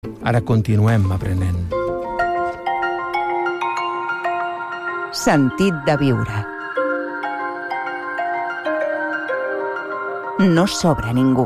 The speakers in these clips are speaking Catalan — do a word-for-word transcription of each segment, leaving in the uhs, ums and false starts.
Ara continuem aprenent. Sentit de viure. No sobra ningú.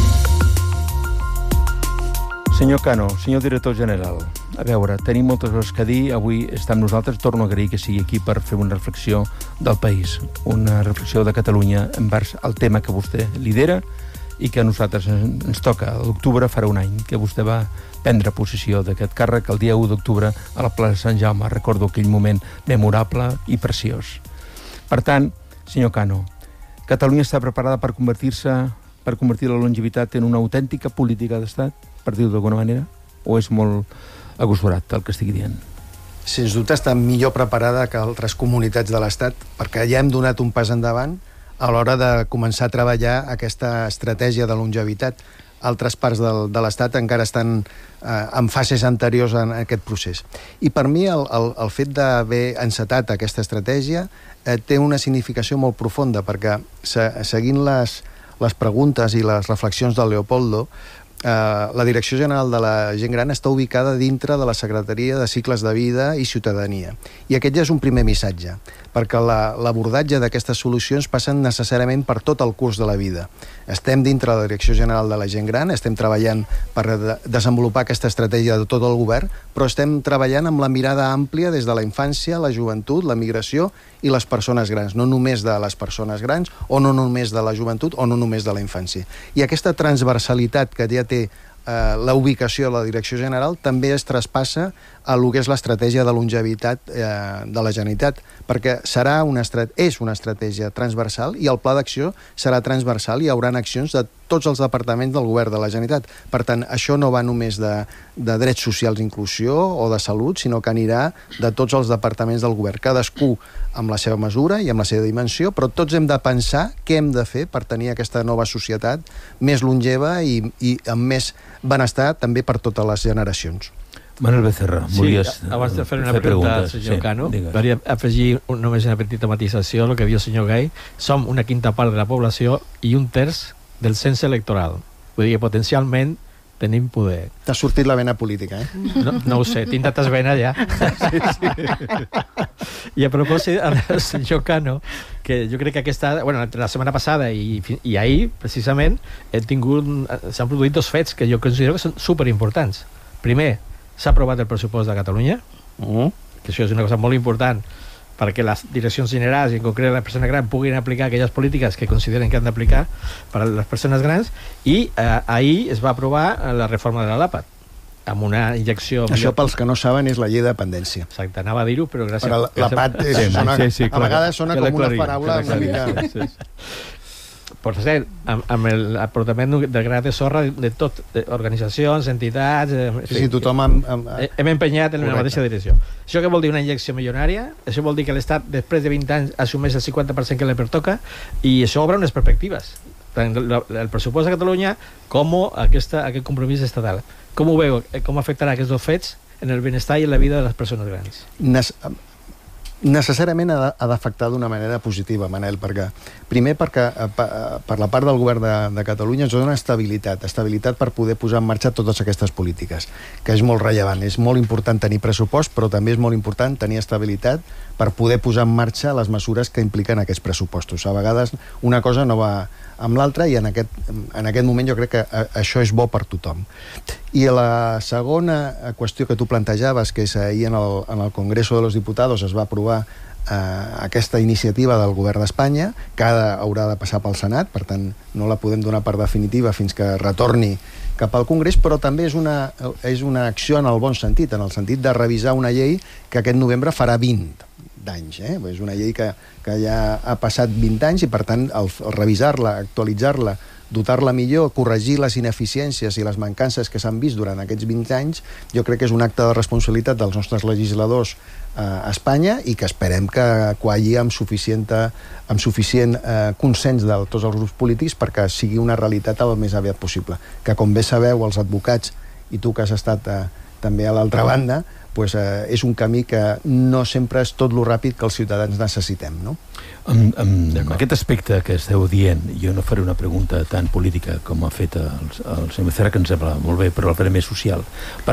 Senyor Cano, senyor director general, a veure, tenim moltes coses que dir. Avui està amb nosaltres. Torno a agrair que sigui aquí per fer una reflexió del país, una reflexió de Catalunya envers el tema que vostè lidera i que a nosaltres ens toca. A l'octubre farà un any que vostè va prendre possessió d'aquest càrrec el dia u d'octubre a la plaça Sant Jaume. Recordo aquell moment memorable i preciós. Per tant, senyor Cano, Catalunya està preparada per convertir-se, per convertir la longevitat en una autèntica política d'estat, per dir-ho d'alguna manera, o és molt agossorat el que estigui dient? Sens dubte està millor preparada que altres comunitats de l'Estat, perquè ja hem donat un pas endavant a l'hora de començar a treballar aquesta estratègia de longevitat. Altres parts del, de l'Estat encara estan eh, en fases anteriors en aquest procés. I per mi el, el, el fet d'haver encetat aquesta estratègia eh, té una significació molt profunda, perquè se, seguint les, les preguntes i les reflexions del Leopoldo, Uh, la Direcció General de la Gent Gran està ubicada dintre de la Secretaria de Cicles de Vida i Ciutadania. I aquest ja és un primer missatge, perquè l'abordatge d'aquestes solucions passen necessàriament per tot el curs de la vida. Estem dintre de la Direcció General de la Gent Gran, estem treballant per de desenvolupar aquesta estratègia de tot el govern, però estem treballant amb la mirada àmplia des de la infància, la joventut, la migració i les persones grans, no només de les persones grans, o no només de la joventut, o no només de la infància. I aquesta transversalitat que ja té eh, la ubicació de la Direcció General també es traspassa a lo que és l'estratègia de longevitat eh, de la Generalitat, perquè serà una és una estratègia transversal i el pla d'acció serà transversal i hi haurà accions de tots els departaments del govern de la Generalitat. Per tant, això no va només de, de drets socials i inclusió o de salut, sinó que anirà de tots els departaments del govern, cadascú amb la seva mesura i amb la seva dimensió, però tots hem de pensar què hem de fer per tenir aquesta nova societat més longeva i, i amb més benestar també per totes les generacions. Manuel Becerra, sí, volies abans de fer una fer pregunta al preguntes. senyor Sí, Cano, digues. volia afegir un, només una petita matisació al que diu el senyor Gai. Som una quinta part de la població i un terç del cens electoral. Vull dir que potencialment tenim poder. T'ha sortit la vena política, eh? No, no ho sé, tinc tantes venes ja. Sí, sí. I a propòsit del senyor Cano, que jo crec que aquesta, bueno, la setmana passada i, i ahir, precisament, he tingut, s'han produït dos fets que jo considero que són superimportants. Primer, s'ha aprovat el pressupost de Catalunya, uh-huh. que això és una cosa molt important perquè les direccions generals, i en concret les persones grans, puguin aplicar aquelles polítiques que consideren que han d'aplicar per a les persones grans, i eh, ahir es va aprovar la reforma de la LAPAT, amb una injecció... Això, millor... pels que no saben, és la llei de dependència. Exacte, anava a dir-ho, però gràcies... Però la, la P A T és, sí, sona, sí, sí, a vegades sona com una paraula una mica... Sí, sí. Per cert, amb, amb l'aportament de gra de sorra de tot, organitzacions, entitats... Eh, sí, sí, tothom... Amb, amb... Hem empenyat en la mateixa direcció. Això què vol dir una injecció milionària? Això vol dir que l'Estat, després de vint anys, assumeix el cinquanta per cent que li pertoca, i això obre unes perspectives. Tant el, el pressupost de Catalunya com aquesta, aquest compromís estatal. Com ho veu? Com afectarà aquests dos fets en el benestar i en la vida de les persones grans? Nes necessàriament ha d'afectar d'una manera positiva, Manel, perquè primer perquè per la part del govern de, de Catalunya ens dona estabilitat, estabilitat per poder posar en marxa totes aquestes polítiques, que és molt rellevant. És molt important tenir pressupost, però també és molt important tenir estabilitat per poder posar en marxa les mesures que impliquen aquests pressupostos. A vegades una cosa no va amb l'altra, i en aquest, en aquest moment jo crec que això és bo per tothom. I la segona qüestió que tu plantejaves, que és ahir en el, en el Congreso de los Diputados es va aprovar eh, aquesta iniciativa del govern d'Espanya, que ha, haurà de passar pel Senat, per tant no la podem donar per definitiva fins que retorni cap al Congrés, però també és una, és una acció en el bon sentit, en el sentit de revisar una llei que aquest novembre farà vint d'anys. Eh? És una llei que, que ja ha passat vint anys i, per tant, el, el revisar-la, actualitzar-la, dotar-la millor, corregir les ineficiències i les mancances que s'han vist durant aquests vint anys, jo crec que és un acte de responsabilitat dels nostres legisladors eh, a Espanya, i que esperem que qualli amb suficient, amb suficient eh, consens de tots els grups polítics perquè sigui una realitat el més aviat possible. Que, com bé sabeu, els advocats, i tu que has estat eh, també a l'altra banda, pues, eh, és un camí que no sempre és tot lo ràpid que els ciutadans necessitem, no? En, en aquest aspecte que esteu dient, jo no faré una pregunta tan política com ha fet el, el senyor Becerra, que em sembla molt bé, però la faré més social. Per